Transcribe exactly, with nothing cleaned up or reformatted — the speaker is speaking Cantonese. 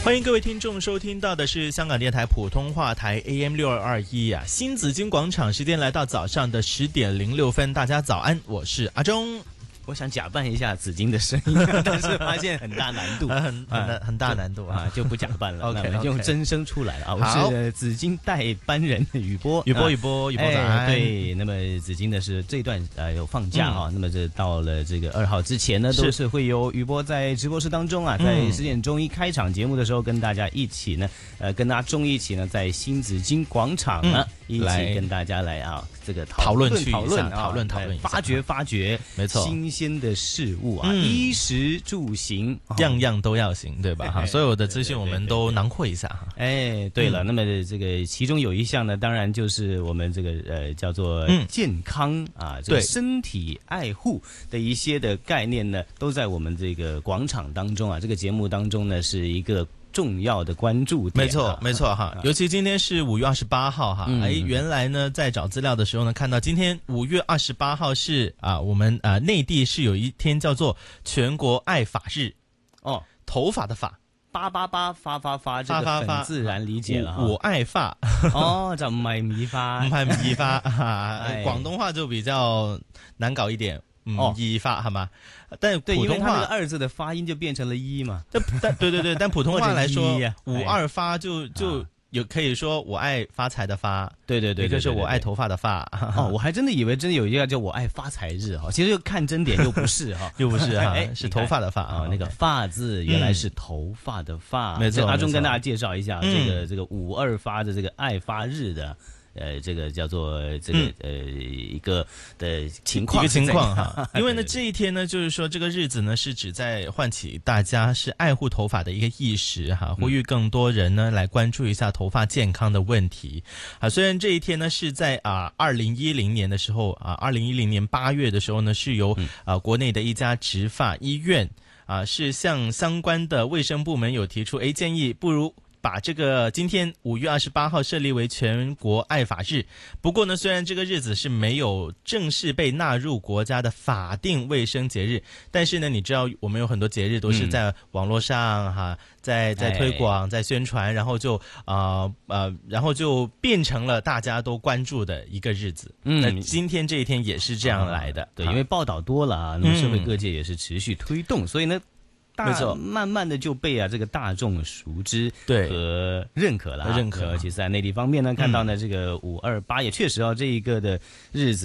欢迎各位听众收听到的是香港电台普通话台 A M 六二二一啊，新紫荆广场，时间来到早上的十点零六分，大家早安，我是阿忠。 我想假扮一下紫荆的声音，但是发现很大难度， 很很、啊、很大难度啊， 就不假扮了。 OK， 那么用真声出来了啊！我是紫荆代班人雨波， 雨波，雨波，雨波早安。 对，那么紫荆的是这段呃有放假啊，那么这到了这个二号之前呢，都是会有雨波在直播室当中啊，在十点钟一开场节目的时候，跟大家一起呢，呃，跟阿忠一起呢，在新紫荆广场呢，一起跟大家来啊，这个讨论讨论讨论讨论， 发掘发掘， 没错， 新鲜的事物啊，衣食住行样样都要行，对吧？哈，所有的资讯我们都囊括一下哈。 哎，对了，那么这个其中有一项呢，当然就是我们这个呃叫做健康啊，这个身体爱护的一些的概念呢，都在我们这个广场当中啊，这个节目当中呢是一个重要的关注点。 没错，没错哈。尤其今天是五月二十八号哈，哎，原来呢在找资料的时候呢，看到今天五月二十八号是啊，我们啊内地是有一天叫做全国爱发日哦，头发的发。 八八八發發發，這個很自然理解了。 我愛發哦，就唔係米花， 唔係米花啊。廣東話就比較難搞一點，哦，米發係嘛？但普通話， 對，因為它那個二字的發音就變成了一嘛。 但但對對對，但普通話來說，五二發就就。有可以說我愛發財的發， 對對對， 一個是我愛頭髮的髮。 哦，我還真的以為真的有一個叫我愛發財日哈，其實又看真點又不是哈， 又不是哈，是頭髮的髮啊，那個發字原來是頭髮的髮。沒錯，阿忠跟大家介紹一下這個這個五二發的這個愛發日的。呃，這個叫做這個、嗯、呃一個的情況， 一個情況哈。因為呢，這一天呢，就是說這個日子呢，是指在喚起大家是愛護頭髮的一個意識哈，呼籲更多人呢來關注一下頭髮健康的問題。啊，雖然這一天呢是在啊二零一零年的時候啊，二零一零年八月的時候呢，是由啊國內的一家植髮醫院啊，是向相關的衛生部門有提出，誒建議不如。把這個今天五月二十八號設立為全國愛髮日，不過呢，雖然這個日子是沒有正式被納入國家的法定衛生節日，但是呢，你知道我們有很多節日都是在網絡上哈，在在推廣、在宣傳，然後就啊呃，呃，然後就變成了大家都關注的一個日子。嗯，那今天這一天也是這樣來的， 啊、對，因為報道多了啊，那麼社會各界也是持續推動，嗯、所以呢。大慢慢的就被啊這個大眾熟知和認可了， 認可。 其實在內地方面呢，看到呢這個五二八也確實啊這一個的日子。